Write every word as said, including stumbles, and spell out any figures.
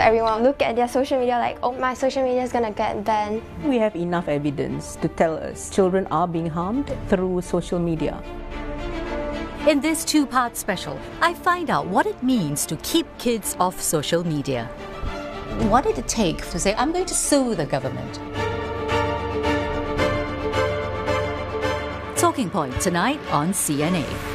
everyone look at their social media like, oh, my social media is gonna get banned. We have enough evidence to tell us children are being harmed through social media. In this two-part special, I find out what it means to keep kids off social media. What did it take to say, I'm going to sue the government? Talking Point tonight on C N A.